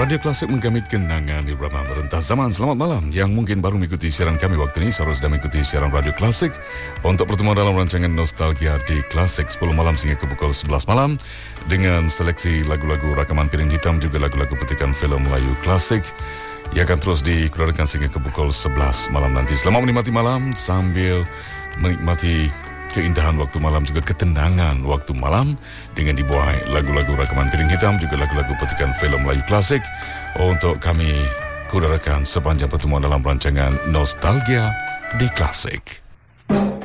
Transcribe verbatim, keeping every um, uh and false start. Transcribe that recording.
Radio Klasik menggamit kenangan di Irama merentas zaman. Selamat malam. Yang mungkin baru mengikuti siaran kami waktu ini, seharusnya mengikuti siaran Radio Klasik untuk pertemuan dalam rancangan Nostalgia di Klasik sepuluh malam hingga ke pukul sebelas malam dengan seleksi lagu-lagu rakaman piring hitam, juga lagu-lagu petikan filem Melayu klasik yang akan terus dikeluarkan sehingga ke pukul sebelas malam nanti. Selamat menikmati malam sambil menikmati keindahan waktu malam, juga ketenangan waktu malam dengan dibuai lagu-lagu rakaman piring hitam, juga lagu-lagu petikan filem Melayu klasik untuk kami kudarakan sepanjang pertemuan dalam rancangan Nostalgia di Klasik.